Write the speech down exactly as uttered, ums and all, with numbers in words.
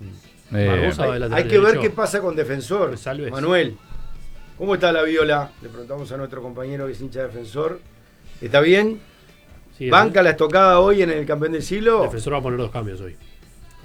Eh, Barbosa va de Hay, lateral hay que ver derecho. qué pasa con Defensor. Pues Salves. Manuel, ¿cómo está la Viola? Le preguntamos a nuestro compañero que es hincha de Defensor. ¿Está bien? Sí, ¿Banca la estocada hoy en el campeón del siglo? el defensor va a poner dos cambios hoy.